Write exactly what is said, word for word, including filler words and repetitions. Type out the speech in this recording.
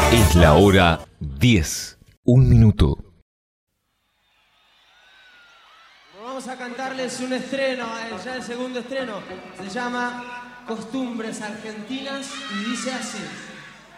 Es la hora diez, un minuto. Vamos a cantarles un estreno, ya el segundo estreno. Se llama Costumbres Argentinas y dice así.